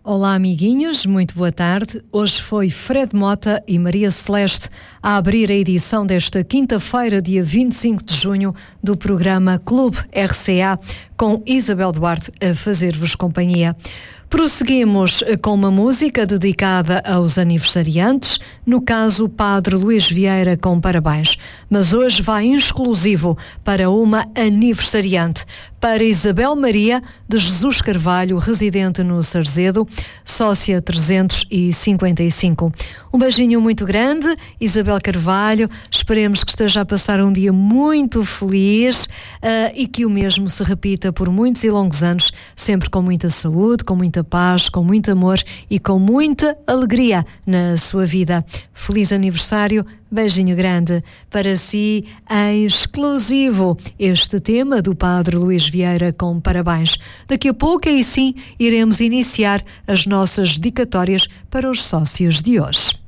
Olá, amiguinhos, muito boa tarde. Hoje foi Fred Mota e Maria Celeste a abrir a edição desta quinta-feira, dia 25 de junho, do programa Clube RCA, com Isabel Duarte a fazer-vos companhia. Prosseguimos com uma música dedicada aos aniversariantes, no caso o Padre Luís Vieira com parabéns. Mas hoje vai em exclusivo para uma aniversariante, para Isabel Maria de Jesus Carvalho, residente no Sarzedo, sócia 355. Um beijinho muito grande, Isabel Carvalho. Esperemos que esteja a passar um dia muito feliz e que o mesmo se repita por muitos e longos anos, sempre com muita saúde, com muita paz, com muito amor e com muita alegria na sua vida. Feliz aniversário, beijinho grande para si, em exclusivo, este tema do Padre Luís Vieira com parabéns. Daqui a pouco, aí sim, iremos iniciar as nossas dedicatórias para os sócios de hoje.